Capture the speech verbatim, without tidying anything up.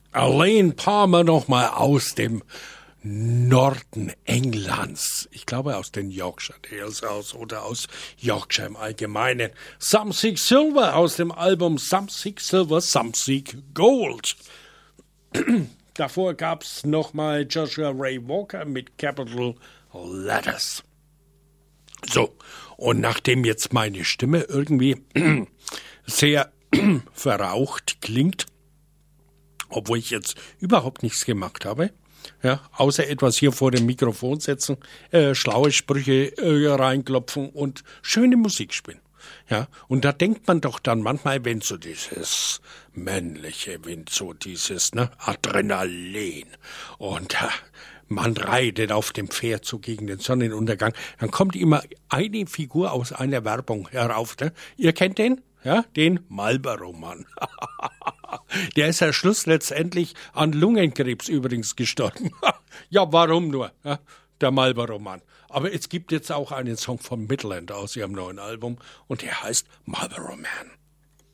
Elaine Palmer nochmal aus dem Norden Englands. Ich glaube aus den Yorkshire Dales aus oder aus Yorkshire im Allgemeinen. Some Seek Silver aus dem Album Some Seek Silver, Some Seek Gold. Davor gab's nochmal Joshua Ray Walker mit Capital Letters. So, und nachdem jetzt meine Stimme irgendwie sehr verraucht klingt, obwohl ich jetzt überhaupt nichts gemacht habe, ja, außer etwas hier vor dem Mikrofon setzen, äh, schlaue Sprüche äh, reinklopfen und schöne Musik spielen. Ja, und da denkt man doch dann manchmal, wenn so dieses männliche, wenn so dieses ne, Adrenalin und äh, man reitet auf dem Pferd so gegen den Sonnenuntergang, dann kommt immer eine Figur aus einer Werbung herauf. Ne? Ihr kennt den? Ja, den Marlboro-Mann. Der ist am Schluss letztendlich an Lungenkrebs übrigens gestorben. Ja, warum nur? Ja, der Marlboro-Mann. Aber es gibt jetzt auch einen Song von Midland aus ihrem neuen Album und der heißt Marlboro Man.